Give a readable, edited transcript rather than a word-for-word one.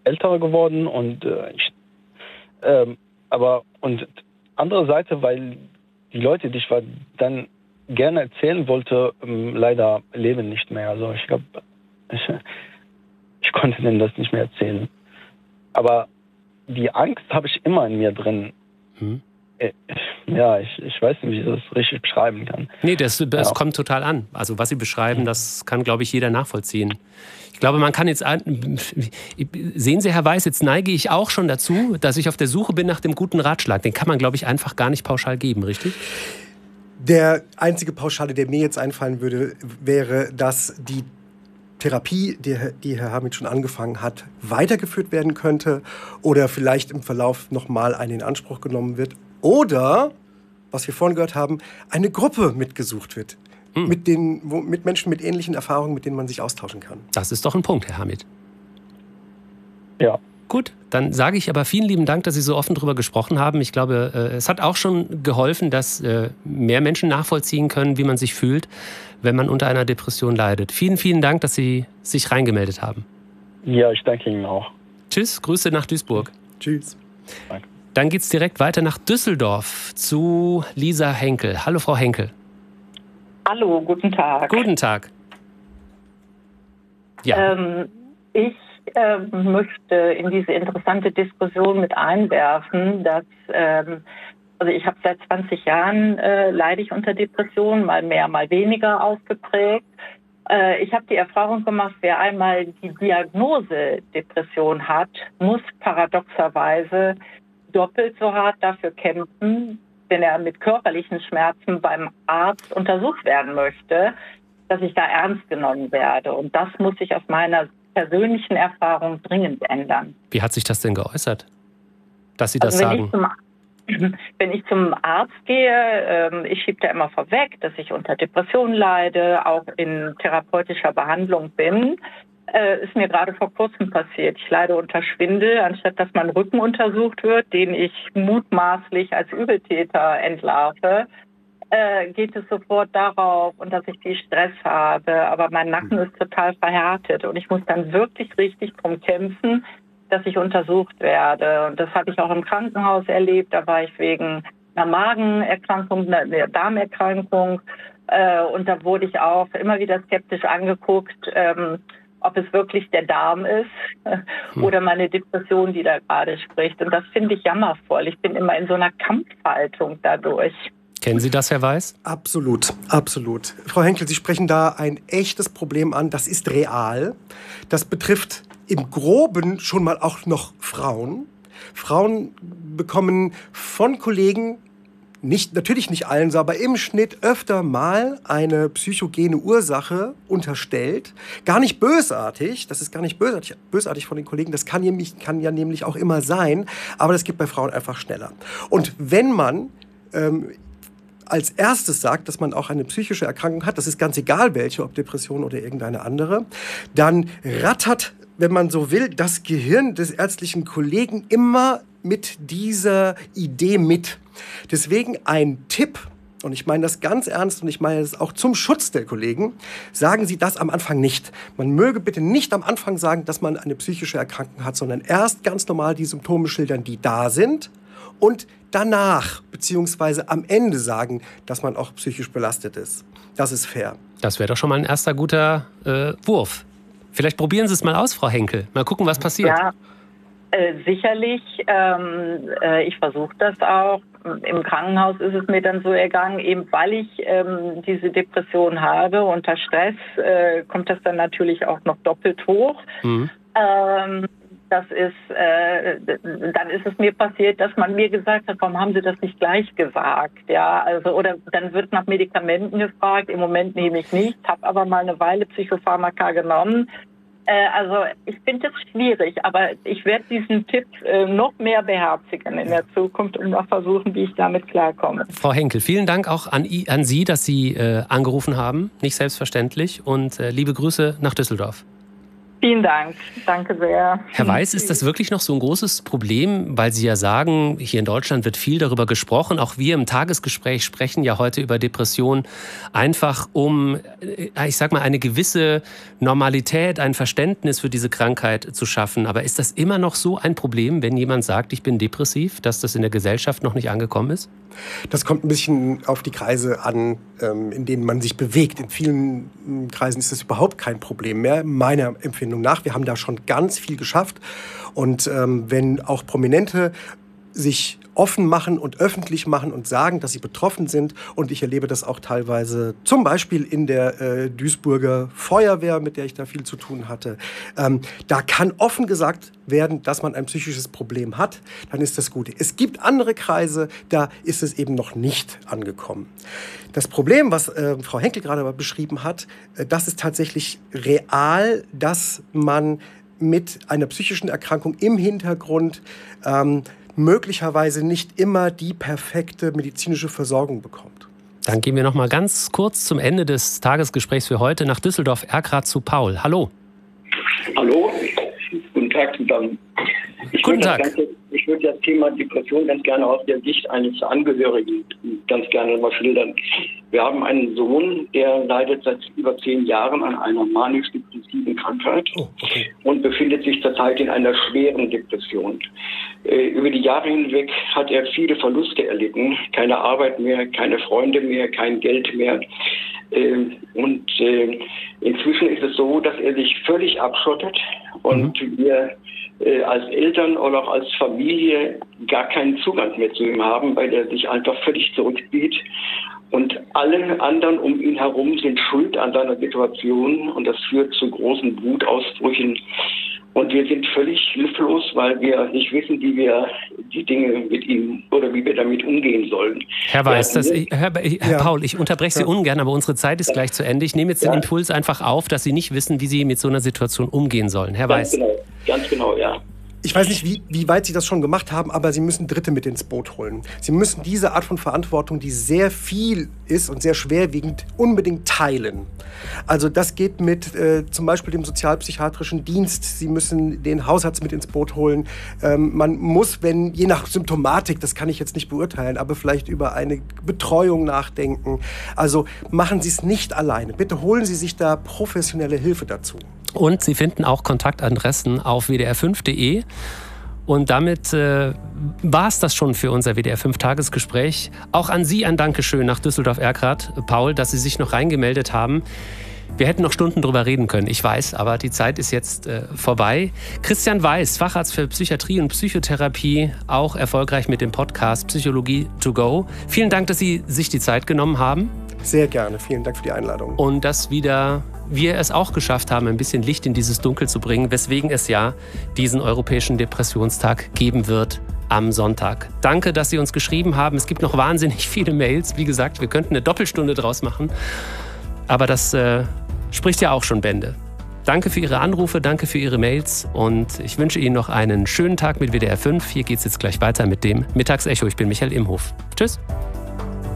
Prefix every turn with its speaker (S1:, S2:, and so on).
S1: älter geworden und und andere Seite, weil die Leute, die ich dann gerne erzählen wollte, leider leben nicht mehr. Also ich glaube, ich konnte denen das nicht mehr erzählen. Aber die Angst habe ich immer in mir drin. Ja, ich weiß nicht, wie ich das richtig beschreiben kann.
S2: Nee, das kommt total an. Also was Sie beschreiben, das kann, glaube ich, jeder nachvollziehen. Ich glaube, man kann jetzt... Sehen Sie, Herr Weiß, jetzt neige ich auch schon dazu, dass ich auf der Suche bin nach dem guten Ratschlag. Den kann man, glaube ich, einfach gar nicht pauschal geben, richtig?
S3: Der einzige Pauschale, der mir jetzt einfallen würde, wäre, dass die Therapie, die Herr Hamid schon angefangen hat, weitergeführt werden könnte oder vielleicht im Verlauf nochmal eine in Anspruch genommen wird. Oder, was wir vorhin gehört haben, eine Gruppe mitgesucht wird. Mit Menschen mit ähnlichen Erfahrungen, mit denen man sich austauschen kann.
S2: Das ist doch ein Punkt, Herr Hamid.
S1: Ja.
S2: Gut, dann sage ich aber vielen lieben Dank, dass Sie so offen darüber gesprochen haben. Ich glaube, es hat auch schon geholfen, dass mehr Menschen nachvollziehen können, wie man sich fühlt, wenn man unter einer Depression leidet. Vielen, vielen Dank, dass Sie sich reingemeldet haben.
S1: Ja, ich danke Ihnen auch.
S2: Tschüss, Grüße nach Duisburg.
S3: Tschüss.
S1: Danke.
S2: Dann geht's direkt weiter nach Düsseldorf zu Lisa Henkel. Hallo, Frau Henkel.
S4: Hallo, guten Tag.
S2: Guten Tag. Ja.
S4: Ich möchte in diese interessante Diskussion mit einwerfen, dass also ich habe seit 20 Jahren leide ich unter Depressionen, mal mehr, mal weniger ausgeprägt. Ich habe die Erfahrung gemacht, wer einmal die Diagnose Depression hat, muss paradoxerweise doppelt so hart dafür kämpfen, wenn er mit körperlichen Schmerzen beim Arzt untersucht werden möchte, dass ich da ernst genommen werde. Und das muss sich aus meiner persönlichen Erfahrung dringend ändern.
S2: Wie hat sich das denn geäußert, dass Sie das sagen?
S4: Wenn ich zum Arzt gehe, ich schiebe da immer vorweg, dass ich unter Depressionen leide, auch in therapeutischer Behandlung bin. Ist mir gerade vor kurzem passiert. Ich leide unter Schwindel. Anstatt dass mein Rücken untersucht wird, den ich mutmaßlich als Übeltäter entlarve, geht es sofort darauf, und dass ich viel Stress habe. Aber mein Nacken ist total verhärtet und ich muss dann wirklich richtig drum kämpfen, dass ich untersucht werde. Und das habe ich auch im Krankenhaus erlebt. Da war ich wegen einer Magenerkrankung, einer Darmerkrankung. Und da wurde ich auch immer wieder skeptisch angeguckt, ob es wirklich der Darm ist oder meine Depression, die da gerade spricht. Und das finde ich jammervoll. Ich bin immer in so einer Kampfhaltung dadurch.
S2: Kennen Sie das, Herr Weiß?
S3: Absolut, absolut. Frau Henkel, Sie sprechen da ein echtes Problem an. Das ist real. Das betrifft im Groben schon mal auch noch Frauen. Frauen bekommen von Kollegen, natürlich nicht allen so, aber im Schnitt öfter mal eine psychogene Ursache unterstellt. Gar nicht bösartig, das ist gar nicht bösartig von den Kollegen, das kann ja nämlich auch immer sein, aber das geht bei Frauen einfach schneller. Und wenn man als erstes sagt, dass man auch eine psychische Erkrankung hat, das ist ganz egal welche, ob Depression oder irgendeine andere, dann rattert, wenn man so will, das Gehirn des ärztlichen Kollegen immer mit dieser Idee mit. Deswegen ein Tipp, und ich meine das ganz ernst und ich meine das auch zum Schutz der Kollegen, sagen Sie das am Anfang nicht. Man möge bitte nicht am Anfang sagen, dass man eine psychische Erkrankung hat, sondern erst ganz normal die Symptome schildern, die da sind, und danach, beziehungsweise am Ende sagen, dass man auch psychisch belastet ist. Das ist fair.
S2: Das wäre doch schon mal ein erster guter Wurf. Vielleicht probieren Sie es mal aus, Frau Henkel. Mal gucken, was passiert.
S4: Ja, sicherlich. Ich versuche das auch. Im Krankenhaus ist es mir dann so ergangen, eben weil ich diese Depression habe. Unter Stress kommt das dann natürlich auch noch doppelt hoch. Mhm. Dann ist es mir passiert, dass man mir gesagt hat, warum haben Sie das nicht gleich gesagt? Ja, also, oder dann wird nach Medikamenten gefragt. Im Moment nehme ich nichts, habe aber mal eine Weile Psychopharmaka genommen. Also ich finde es schwierig, aber ich werde diesen Tipp noch mehr beherzigen in der Zukunft und noch versuchen, wie ich damit klarkomme.
S2: Frau Henkel, vielen Dank auch an Sie, dass Sie angerufen haben. Nicht selbstverständlich. Und liebe Grüße nach Düsseldorf.
S4: Vielen Dank. Danke sehr.
S2: Herr Weiß, ist das wirklich noch so ein großes Problem? Weil Sie ja sagen, hier in Deutschland wird viel darüber gesprochen. Auch wir im Tagesgespräch sprechen ja heute über Depressionen. Einfach um, ich sag mal, eine gewisse Normalität, ein Verständnis für diese Krankheit zu schaffen. Aber ist das immer noch so ein Problem, wenn jemand sagt, ich bin depressiv, dass das in der Gesellschaft noch nicht angekommen ist?
S3: Das kommt ein bisschen auf die Kreise an, in denen man sich bewegt. In vielen Kreisen ist das überhaupt kein Problem mehr, meiner Empfindung nach. Wir haben da schon ganz viel geschafft. Und wenn auch Prominente sich offen machen und öffentlich machen und sagen, dass sie betroffen sind. Und ich erlebe das auch teilweise zum Beispiel in der Duisburger Feuerwehr, mit der ich da viel zu tun hatte. Da kann offen gesagt werden, dass man ein psychisches Problem hat. Dann ist das gut. Es gibt andere Kreise, da ist es eben noch nicht angekommen. Das Problem, was Frau Henkel gerade beschrieben hat, das ist tatsächlich real, dass man mit einer psychischen Erkrankung im Hintergrund möglicherweise nicht immer die perfekte medizinische Versorgung bekommt.
S2: Dann gehen wir noch mal ganz kurz zum Ende des Tagesgesprächs für heute nach Düsseldorf-Erkrath zu Paul. Hallo.
S5: Hallo, guten Tag zusammen.
S2: Guten Tag.
S5: Ich würde das Thema Depression ganz gerne aus der Sicht eines Angehörigen ganz gerne mal schildern. Wir haben einen Sohn, der leidet seit über 10 Jahren an einer manisch-depressiven Krankheit und befindet sich zurzeit in einer schweren Depression. Über die Jahre hinweg hat er viele Verluste erlitten. Keine Arbeit mehr, keine Freunde mehr, kein Geld mehr. Und inzwischen ist es so, dass er sich völlig abschottet und wir als Eltern oder auch als Familie gar keinen Zugang mehr zu ihm haben, weil er sich einfach völlig zurückzieht. Und alle anderen um ihn herum sind schuld an seiner Situation und das führt zu großen Wutausbrüchen. Und wir sind völlig hilflos, weil wir nicht wissen, wie wir die Dinge mit ihm oder wie wir damit umgehen sollen.
S2: Herr Weiß, Herr Paul, ich unterbreche Sie ungern, aber unsere Zeit ist gleich zu Ende. Ich nehme jetzt den Impuls einfach auf, dass Sie nicht wissen, wie Sie mit so einer Situation umgehen sollen. Herr Weiß.
S5: Ganz genau, ja.
S3: Ich weiß nicht, wie weit Sie das schon gemacht haben, aber Sie müssen Dritte mit ins Boot holen. Sie müssen diese Art von Verantwortung, die sehr viel ist und sehr schwerwiegend, unbedingt teilen. Also das geht mit zum Beispiel dem sozialpsychiatrischen Dienst. Sie müssen den Hausarzt mit ins Boot holen. Man muss, je nach Symptomatik, das kann ich jetzt nicht beurteilen, aber vielleicht über eine Betreuung nachdenken. Also machen Sie es nicht alleine. Bitte holen Sie sich da professionelle Hilfe dazu.
S2: Und Sie finden auch Kontaktadressen auf wdr5.de. Und damit war es das schon für unser WDR5-Tagesgespräch. Auch an Sie ein Dankeschön nach Düsseldorf-Erkrath, Paul, dass Sie sich noch reingemeldet haben. Wir hätten noch Stunden drüber reden können, ich weiß, aber die Zeit ist jetzt vorbei. Christian Weiß, Facharzt für Psychiatrie und Psychotherapie, auch erfolgreich mit dem Podcast Psychologie to go. Vielen Dank, dass Sie sich die Zeit genommen haben.
S3: Sehr gerne, vielen Dank für die Einladung.
S2: Und dass wir es auch geschafft haben, ein bisschen Licht in dieses Dunkel zu bringen, weswegen es ja diesen Europäischen Depressionstag geben wird am Sonntag. Danke, dass Sie uns geschrieben haben. Es gibt noch wahnsinnig viele Mails. Wie gesagt, wir könnten eine Doppelstunde draus machen. Aber das spricht ja auch schon Bände. Danke für Ihre Anrufe, danke für Ihre Mails und ich wünsche Ihnen noch einen schönen Tag mit WDR 5. Hier geht es jetzt gleich weiter mit dem Mittagsecho. Ich bin Michael Imhof. Tschüss.